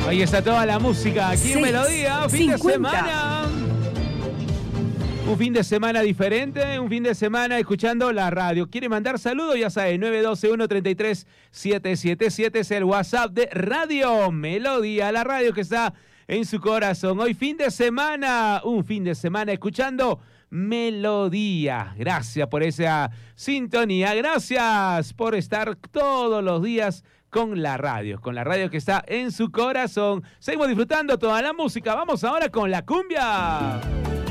Ahí está toda la música aquí en Melodía. Fin de semana. Un fin de semana diferente, un fin de semana escuchando la radio. ¿Quiere mandar saludos? Ya sabe, 912-133-777 es el WhatsApp de Radio Melodía, la radio que está en su corazón. Hoy fin de semana, un fin de semana escuchando Melodía. Gracias por esa sintonía, gracias por estar todos los días con la radio que está en su corazón. Seguimos disfrutando toda la música. Vamos ahora con la cumbia.